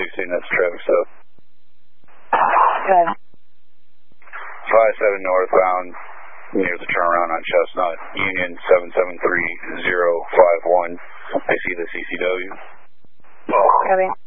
16, that's traffic stop. Okay. 57 northbound, near the turnaround on Chestnut, Union 773051. I see the CCW. Copy.